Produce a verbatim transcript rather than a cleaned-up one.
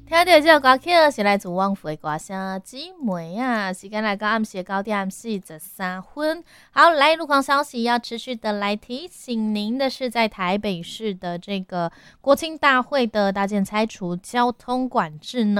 听到这个歌曲是来自汪菲歌声姊妹啊，时间来到暗时九点四十三分。好，来路况消息要持续的来提醒您的是，在台北市的这个国庆大会的搭建拆除交通管制呢。